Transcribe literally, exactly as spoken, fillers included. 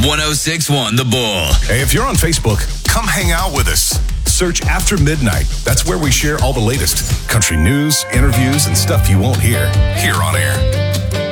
one oh six point one The Bull. Hey, if you're on Facebook, come hang out with us. Search After Midnight. That's where we share all the latest country news, interviews, and stuff you won't hear here on air.